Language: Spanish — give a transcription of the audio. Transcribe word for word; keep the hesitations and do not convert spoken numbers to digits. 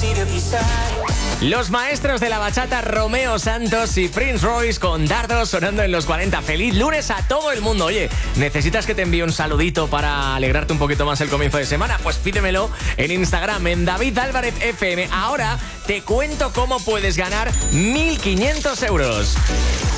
Los maestros de la bachata, Romeo Santos y Prince Royce, con Dardos sonando en los cuarenta. Feliz lunes a todo el mundo. Oye, ¿necesitas que te envíe un saludito para alegrarte un poquito más el comienzo de semana? Pues pídemelo en Instagram, en David Álvarez F M. Ahora te cuento cómo puedes ganar mil quinientos euros.